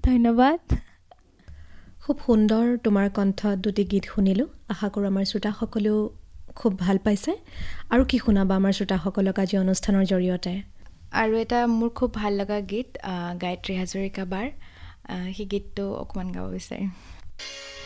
ধন্যবাদ। খুব সুন্দৰ তোমাৰ কণ্ঠত দুটি গীত শুনিলোঁ। আশা কৰোঁ আমাৰ শ্ৰোতাসকলেও খুব ভাল পাইছে। আৰু কি শুনাবা আমাৰ শ্ৰোতাসকলক আজি অনুষ্ঠানৰ জৰিয়তে? আৰু এটা মোৰ খুব ভাল লগা গীত গায়ত্ৰী হাজৰিকা বাৰ, সেই গীতটো অকণমান গাব বিচাৰিম।